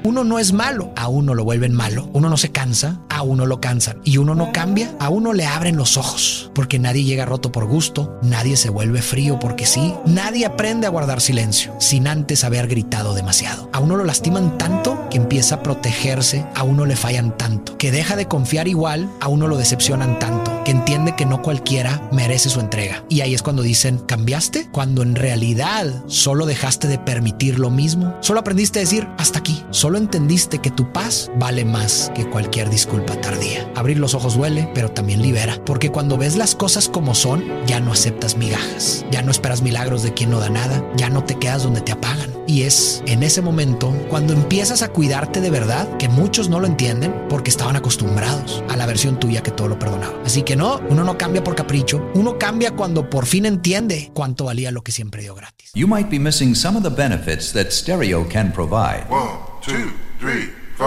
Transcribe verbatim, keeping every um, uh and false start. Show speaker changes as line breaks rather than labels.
Uno no es malo, a uno lo vuelven malo. Uno no se cansa, a uno lo cansan. Y uno no cambia, a uno le abren los ojos. Porque nadie llega roto por gusto, nadie se vuelve frío porque sí, nadie aprende a guardar silencio sin antes haber gritado demasiado. A uno lo lastiman tanto que empieza a protegerse, a uno le fallan tanto, que deja de confiar igual, a uno lo decepcionan tanto, que entiende que no cualquiera merece su entrega. Y ahí es cuando dicen, ¿cambiaste? Cuando en realidad solo dejaste de permitir lo mismo, solo aprendiste a decir hasta aquí, solo entendiste que tu paz vale más que cualquier disculpa tardía. Abrir los ojos duele, pero también libera, porque cuando ves las cosas como son, ya no aceptas migajas, ya no esperas milagros de quien no da nada, ya no te quedas donde te apagan. Y es en ese momento cuando empiezas a cuidarte de verdad, que muchos no lo entienden porque estaban acostumbrados a la versión tuya que todo lo perdonaba. Así que no, uno no cambia por capricho, uno cambia cuando por fin entiende cuánto valía lo que siempre dio gratis.
You might be missing some of the benefits that stereo can provide.
One, two.